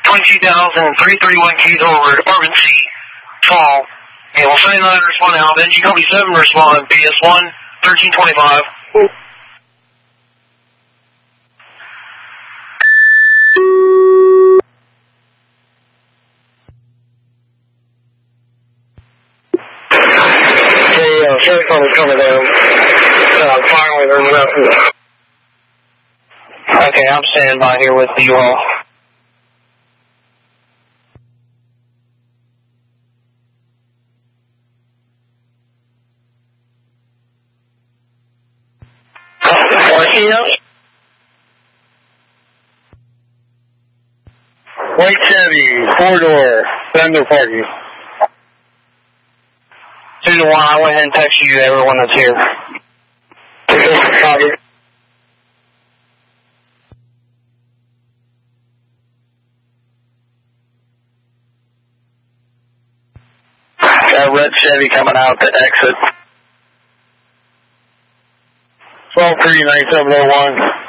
22,331 keys over Department C, fall. And we'll 79 respond out, NG Company 7 respond, PS1, 1325. Chevy phone is coming down. Finally, there's nothing. Okay, I'm standing by here with you all. White Chevy, 4-door, fender parking. 2 to 1, I went ahead and text you everyone that's here. Copy. That red Chevy coming out to exit. 12-3-9701.